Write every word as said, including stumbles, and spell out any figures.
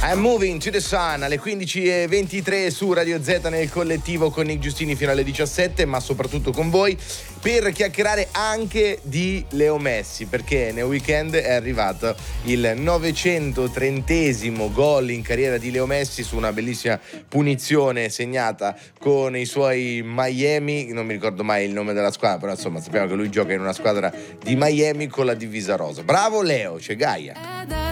I'm Moving to the Sun alle quindici e ventitré su Radio Z nel collettivo con Nick Giustini fino alle diciassette, ma soprattutto con voi per chiacchierare anche di Leo Messi, perché nel weekend è arrivato il novecentotrentesimo gol in carriera di Leo Messi su una bellissima punizione segnata con i suoi Miami, non mi ricordo mai il nome della squadra, però insomma sappiamo che lui gioca in una squadra di Miami con la divisa rosa. Bravo Leo, c'è Gaia.